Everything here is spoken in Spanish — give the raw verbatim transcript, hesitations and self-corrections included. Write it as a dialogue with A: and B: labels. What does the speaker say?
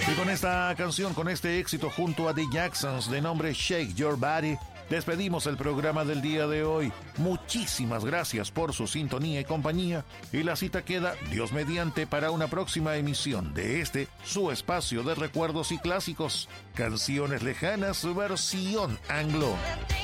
A: Y con esta canción, con este éxito junto a The Jacksons de nombre Shake Your Body, despedimos el programa del día de hoy. Muchísimas gracias por su sintonía y compañía. Y la cita queda, Dios mediante, para una próxima emisión de este, su espacio de recuerdos y clásicos. Canciones lejanas, versión anglo.